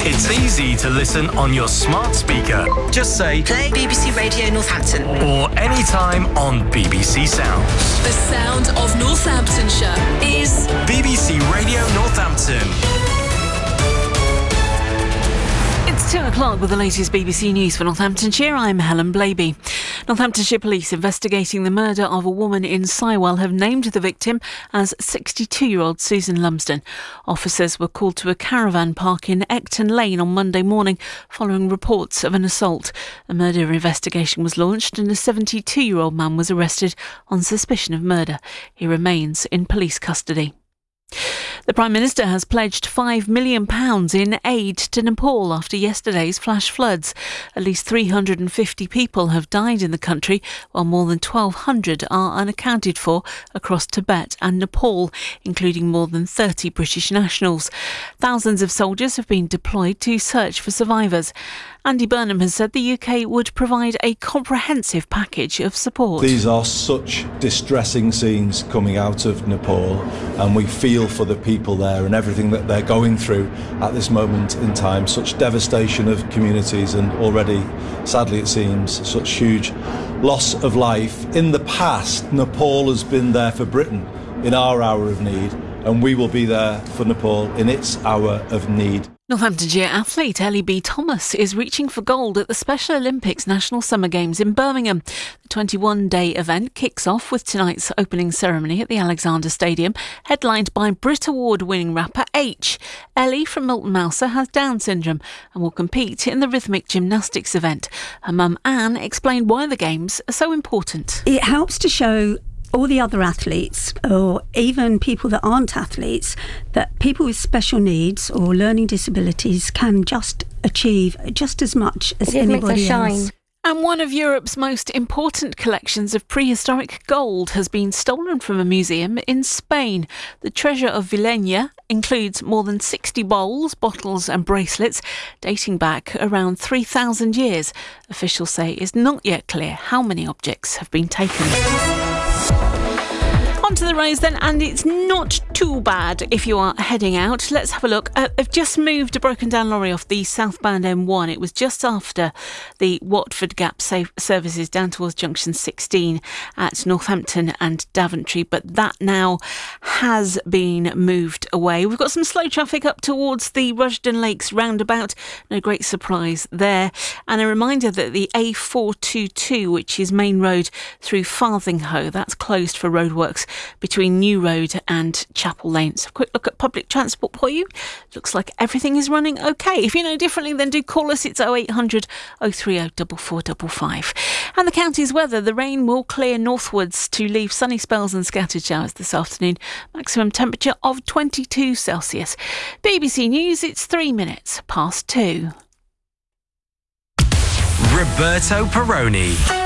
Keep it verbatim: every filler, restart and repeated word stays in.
It's easy to listen on your smart speaker. Just say, play B B C Radio Northampton. Or anytime on B B C Sounds. The sound of Northamptonshire is B B C Radio Northampton. It's two o'clock with the latest B B C News for Northamptonshire. I'm Helen Blaby. Northamptonshire Police investigating the murder of a woman in Sywell have named the victim as sixty-two-year-old Susan Lumsden. Officers were called to a caravan park in Ecton Lane on Monday morning following reports of an assault. A murder investigation was launched and a seventy-two-year-old man was arrested on suspicion of murder. He remains in police custody. The Prime Minister has pledged five million pounds in aid to Nepal after yesterday's flash floods. At least three hundred fifty people have died in the country, while more than twelve hundred are unaccounted for across Tibet and Nepal, including more than thirty British nationals. Thousands of soldiers have been deployed to search for survivors. Andy Burnham has said the U K would provide a comprehensive package of support. These are such distressing scenes coming out of Nepal, and we feel for the people there and everything that they're going through at this moment in time. Such devastation of communities and already, sadly it seems, such huge loss of life. In the past, Nepal has been there for Britain in our hour of need, and we will be there for Nepal in its hour of need. Northamptonshire athlete Ellie B. Thomas is reaching for gold at the Special Olympics National Summer Games in Birmingham. The twenty-one day event kicks off with tonight's opening ceremony at the Alexander Stadium, headlined by Brit Award-winning rapper H. Ellie from Milton Mouser has Down syndrome and will compete in the rhythmic gymnastics event. Her mum Anne explained why the Games are so important. It helps to show all the other athletes, or even people that aren't athletes, that people with special needs or learning disabilities can just achieve just as much as anybody else. And one of Europe's most important collections of prehistoric gold has been stolen from a museum in Spain. The treasure of Villena includes more than sixty bowls, bottles and bracelets dating back around three thousand years. Officials say it's not yet clear how many objects have been taken. On to the roads then, and it's not too bad if you are heading out. Let's have a look. Uh, I've just moved a broken down lorry off the southbound M one. It was just after the Watford Gap safe services down towards junction sixteen at Northampton and Daventry, but that now has been moved away. We've got some slow traffic up towards the Rushden Lakes roundabout. No great surprise there. And a reminder that the A four twenty-two, which is Main Road through Farthinghoe, that's closed for roadworks between New Road and Chapel Lane. So a quick look at public transport for you. Looks like everything is running okay. If you know differently, then do call us. It's oh eight hundred, oh three oh, four four five five. And the county's weather, the rain will clear northwards to leave sunny spells and scattered showers this afternoon. Maximum temperature of twenty-two Celsius. B B C News, it's three minutes past two. Roberto Perrone.